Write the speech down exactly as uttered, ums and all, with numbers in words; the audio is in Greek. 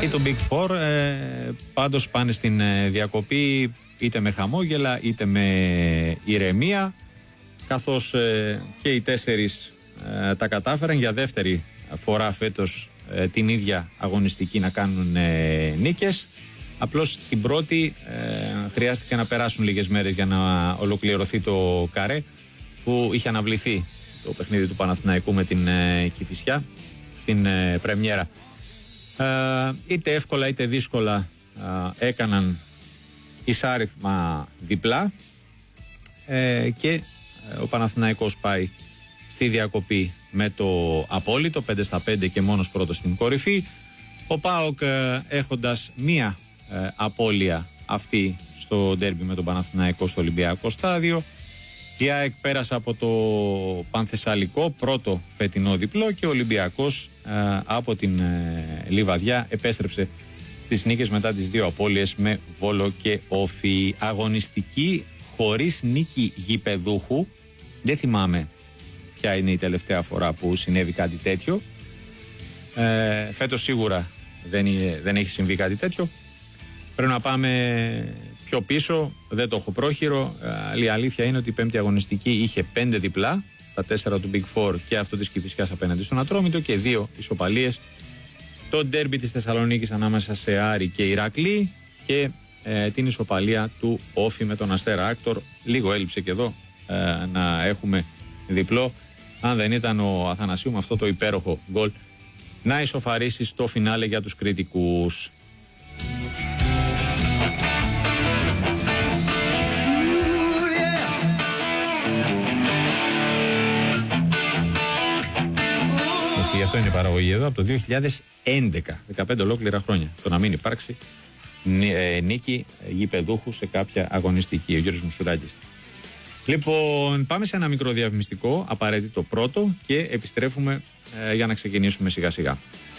ή το Big Four ε, πάντως πάνε στην ε, διακοπή είτε με χαμόγελα είτε με ηρεμία, καθώς ε, και οι τέσσερις ε, τα κατάφεραν για δεύτερη φορά φέτος ε, την ίδια αγωνιστική να κάνουν ε, νίκες. Απλώς την πρώτη ε, χρειάστηκε να περάσουν λίγες μέρες για να ολοκληρωθεί το καρέ, που είχε αναβληθεί το παιχνίδι του Παναθηναϊκού με την ε, Κηφισιά στην ε, πρεμιέρα. Ε, είτε εύκολα είτε δύσκολα ε, έκαναν εισάριθμα διπλά ε, και ε, ο Παναθηναϊκός πάει στη διακοπή με το απόλυτο πέντε στα πέντε και μόνος πρώτος στην κορυφή. Ο ΠΑΟΚ ε, έχοντας μία ε, απώλεια αυτή στο ντέρμπι με τον Παναθηναϊκό στο Ολυμπιακό στάδιο. Η ΑΕΚ πέρασε από το Πανθεσσαλικό πρώτο φετινό διπλό και ο Ολυμπιακός ε, από την ε, Λιβαδιά επέστρεψε στις νίκες μετά τις δύο απώλειες με Βόλο και Όφη. Αγωνιστική χωρίς νίκη γηπεδούχου. Δεν θυμάμαι ποια είναι η τελευταία φορά που συνέβη κάτι τέτοιο. Ε, φέτος σίγουρα δεν, είναι, δεν έχει συμβεί κάτι τέτοιο. Πρέπει να πάμε πιο πίσω, δεν το έχω πρόχειρο. Η αλήθεια είναι ότι η πέμπτη αγωνιστική είχε πέντε διπλά, τα τέσσερα του Big Four και αυτό της Κηφισιάς απέναντι στον Ατρόμητο και δύο ισοπαλίες. Το ντέρμπι της Θεσσαλονίκης ανάμεσα σε Άρη και Ηρακλή και ε, την ισοπαλία του Όφη με τον Αστέρα Άκτορ. Λίγο έλειψε και εδώ ε, να έχουμε διπλό. Αν δεν ήταν ο Αθανασίου με αυτό το υπέροχο γκολ να ισοφαρίσει στο φινάλε για τους κριτικούς. Γι' αυτό είναι η παραγωγή εδώ από το δύο χιλιάδες έντεκα, δεκαπέντε ολόκληρα χρόνια. Το να μην υπάρξει νίκη γηπεδούχου σε κάποια αγωνιστική. Ο Γιώργος Μουσουράκης. Λοιπόν, πάμε σε ένα μικρό διαφημιστικό, απαραίτητο πρώτο, και επιστρέφουμε ε, για να ξεκινήσουμε σιγά σιγά.